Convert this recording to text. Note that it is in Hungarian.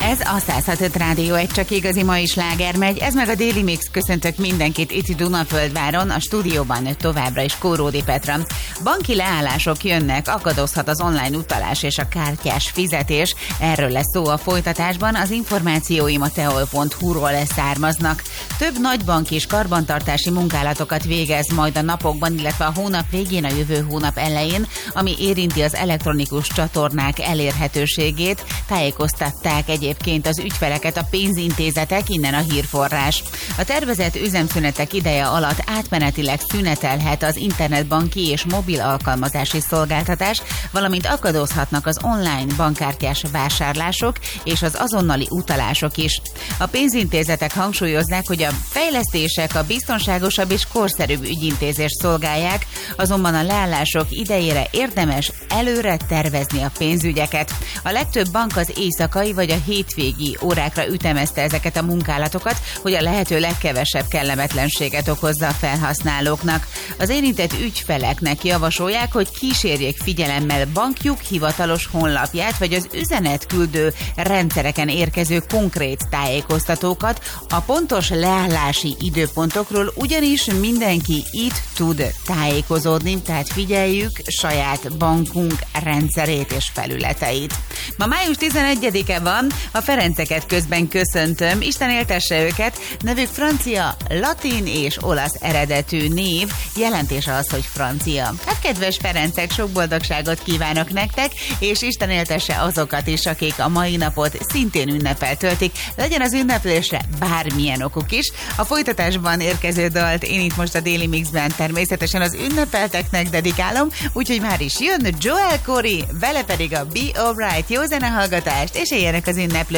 Ez a 106.5 Rádió, egy csak igazi mai sláger megy. Ez meg a Daily Mix. Köszöntök mindenkit itt Dunaföldváron, a stúdióban továbbra is Kóródi Petra. Banki leállások jönnek, akadozhat az online utalás és a kártyás fizetés. Erről lesz szó a folytatásban, az információim a teol.hu-ról származnak. Több nagybank és karbantartási munkálatokat végez majd a napokban, illetve a hónap végén, a jövő hónap elején, ami érinti az elektronikus csatornák elérhetőségét. Tájékoztatták egyébként az ügyfeleket a pénzintézetek, innen a hírforrás. A tervezett üzemszünetek ideje alatt átmenetileg szünetelhet az internetbanki és mobil alkalmazási szolgáltatás, valamint akadozhatnak az online bankkártyás vásárlások és az azonnali utalások is. A pénzintézetek hangsúlyozzák, hogy a fejlesztések a biztonságosabb és korszerűbb ügyintézést szolgálják, azonban a leállások idejére érdemes előre tervezni a pénzügyeket. A legtöbb bank az éjszakai vagy a hétvégi órákra ütemezte ezeket a munkálatokat, hogy a lehető legkevesebb kellemetlenséget okozza a felhasználóknak. Az érintett ügyfeleknek javasolják, hogy kísérjék figyelemmel bankjuk hivatalos honlapját, vagy az üzenetküldő rendszereken érkező konkrét tájékoztatókat a pontos leállási időpontokról, ugyanis mindenki itt tud tájékozódni, tehát figyeljük saját bankunk rendszerét és felületeit. Ma május 11-e van, a Ferenceket közben köszöntöm, Isten éltesse őket, nevük francia, latin és olasz eredetű név, jelentése az, hogy francia. Hát kedves Ferencek, sok boldogságot kívánok nektek, és Isten éltesse azokat is, akik a mai napot szintén ünnepel töltik, legyen az ünneplésre bármilyen okuk is. A folytatásban érkező dalt én itt most a Daily Mixben természetesen az ünnepelteknek dedikálom, úgyhogy már is jön Joel Corey, vele pedig a Be Alright, jó zenehallgatást, és éljenek az ünneplő.